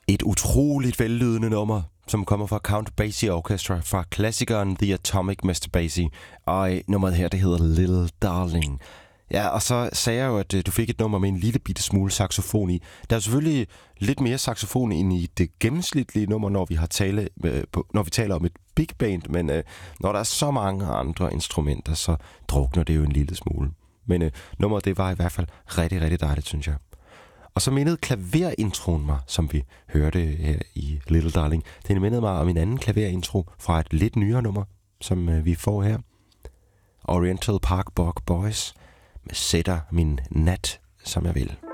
Et utroligt vellydende nummer, som kommer fra Count Basie Orchestra, fra klassikeren The Atomic Mr. Basie. Og nummeret her, det hedder Little Darling. Ja, og så sagde jeg jo, at du fik et nummer med en lille bitte smule saxofon i. Der er selvfølgelig lidt mere saxofon end i det gennemsnitlige nummer, når vi taler om et big band, men når der er så mange andre instrumenter, så drukner det jo en lille smule. Men nummeret, det var i hvert fald rigtig, rigtig dejligt, synes jeg. Og så mindede klaverintroen mig, som vi hørte her i Little Darling. Det mindede mig om en anden klaverintro fra et lidt nyere nummer, som vi får her. Oriental Park Bog Boys med Sætter min nat, som jeg vil.